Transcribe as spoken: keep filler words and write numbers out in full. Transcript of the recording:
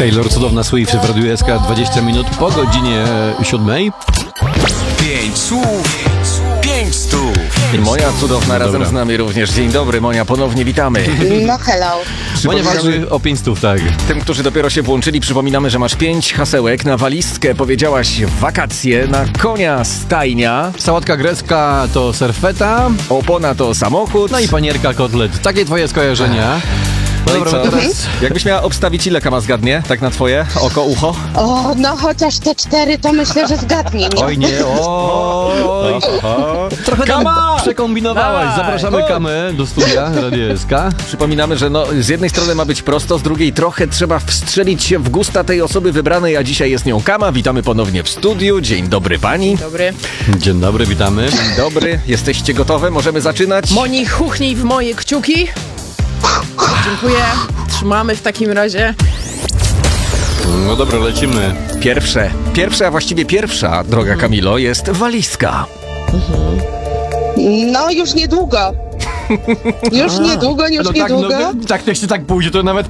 Taylor, cudowna Swift w Radiu S K, dwadzieścia minut po godzinie siódmej. Pięć słów, pięć stów. I Monia cudowna razem Dobra. z nami również. Dzień dobry, Monia, ponownie witamy. No hello. Monia walczy o pięć stów, tak. Tym, którzy dopiero się włączyli, przypominamy, że masz pięć hasełek na walizkę. Powiedziałaś wakacje, na konia stajnia, Sałatka grecka to serfeta, opona to samochód. no i panierka kotlet. Takie twoje skojarzenia. No No i dobra, co? no teraz... Jakbyś miała obstawić, ile Kama zgadnie? Tak na twoje oko, ucho? O, no chociaż te cztery to myślę, że zgadnie, nie? Oj nie, oj. Trochę tam Kama! przekombinowałaś. Dawaj, Zapraszamy chodź. Kamę do studia Radia S K. Przypominamy, że no, z jednej strony ma być prosto, z drugiej trochę trzeba wstrzelić się w gusta tej osoby wybranej, a dzisiaj jest nią Kama. Witamy ponownie w studiu. Dzień dobry pani. Dobry. Dzień dobry, witamy. Dzień dobry. Jesteście gotowe? Możemy zaczynać? Moni, chuchnij w moje kciuki. Dziękuję. Trzymamy w takim razie. No dobra, lecimy. Pierwsze, pierwsze, a właściwie pierwsza, droga Kamilo, jest walizka. No już niedługo. Już niedługo, już No tak, niedługo. no, tak, jak się tak pójdzie, to nawet